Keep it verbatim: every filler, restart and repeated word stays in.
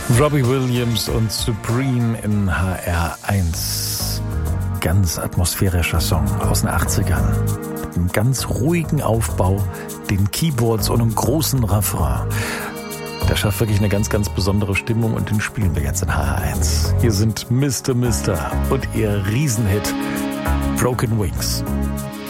Robbie Williams und Supreme in H R eins. Ganz atmosphärischer Song aus den achtzigern. Mit einem ganz ruhigen Aufbau, den Keyboards und einem großen Refrain. Der schafft wirklich eine ganz, ganz besondere Stimmung und den spielen wir jetzt in H R eins. Hier sind Mister Mister und ihr Riesenhit Broken Wings.